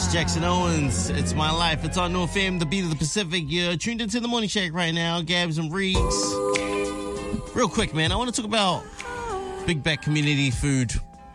Jackson Owens, It's My Life. It's on North FM, the beat of the Pacific. You're tuned into the Morning Shack right now. Gabs and Reeks. Real quick, man, I want to talk about Big Back Community Food.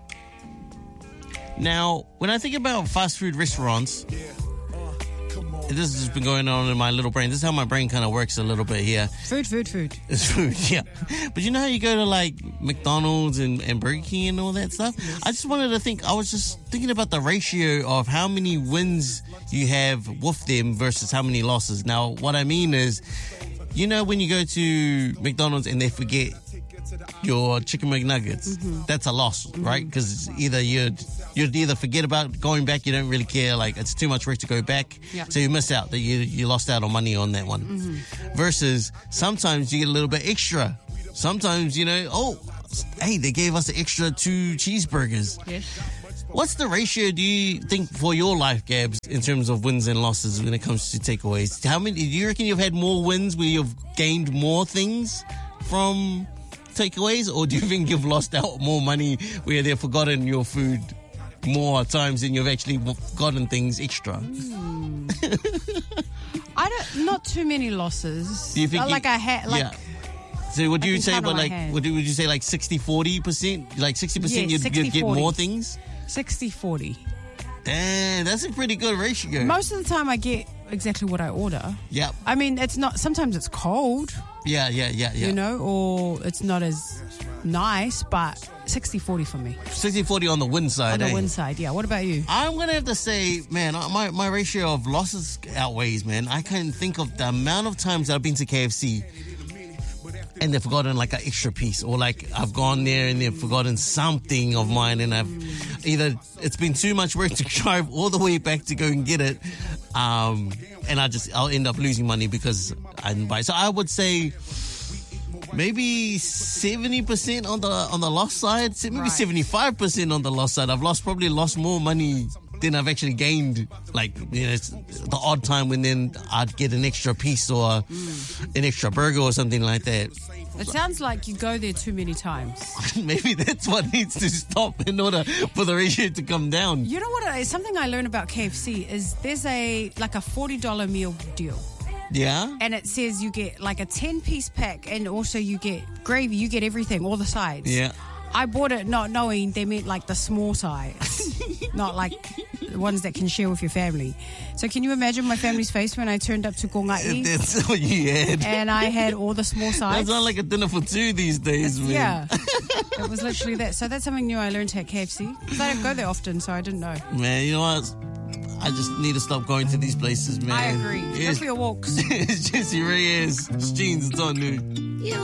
Now, when I think about fast food restaurants, this has just been going on in my little brain. This is how my brain kind of works a little bit here. Food. It's food, yeah. But you know how you go to like McDonald's and Burger King and all that stuff? Yes. I just wanted to think, I was just thinking about the ratio of how many wins you have with them versus how many losses. Now, what I mean is, you know when you go to McDonald's and they forget your chicken McNuggets, that's a loss, right? Because either you'd either forget about going back, you don't really care, like it's too much work to go back, so you miss out, that you lost out on money on that one. Versus sometimes you get a little bit extra. Sometimes, you know, oh, hey, they gave us an extra 2 cheeseburgers. Yes. What's the ratio, do you think, for your life, Gabs, in terms of wins and losses when it comes to takeaways? How many, do you reckon you've had more wins where you've gained more things from takeaways, or do you think you've lost out more money where they've forgotten your food more times than you've actually gotten things extra? Not too many losses. Do you think I had like? Yeah. So would you say, would you say like 60-40%? Like 60% Yeah, you'd get more things? 60-40. Damn, that's a pretty good ratio. Most of the time I get exactly what I order. Yeah. I mean, it's not, sometimes it's cold. Yeah. You know, or it's not as nice, but 60-40 for me. 60-40 on the win side. On the win side, yeah. What about you? I'm going to have to say, man, my ratio of losses outweighs, man. I can't think of the amount of times that I've been to KFC and they've forgotten like an extra piece, or like I've gone there and they've forgotten something of mine, and I've either it's been too much work to drive all the way back to go and get it, and I'll end up losing money because I didn't buy it. So I would say maybe 70% on the loss side, maybe 75% on the loss side. I've probably lost more money than I've actually gained. Like, you know, it's the odd time when then I'd get an extra piece or an extra burger or something like that. It sounds like you go there too many times. Maybe that's what needs to stop in order for the ratio to come down. You know what? Something I learned about KFC is there's a $40 meal deal. Yeah? And it says you get like a 10-piece pack, and also you get gravy, you get everything, all the sides. Yeah. I bought it not knowing they meant like the small size, not like the ones that can share with your family. So can you imagine my family's face when I turned up to Kongai? That's what you had. And I had all the small sides. That's not like a dinner for two these days, man. Yeah. It was literally that. So that's something new I learned at KFC. Because I don't go there often, so I didn't know. Man, you know what? I just need to stop going to these places, man. I agree. Go for your walks. It's Jesse Reyes. It's Jeans. It's on new.